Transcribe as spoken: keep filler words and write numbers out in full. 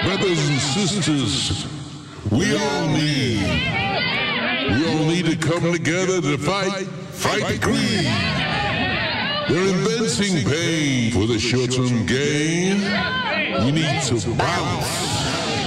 brothers and sisters, we all need, we all need to come together to fight, fight greed. They're inventing pain for the short-term gain. We need to balance.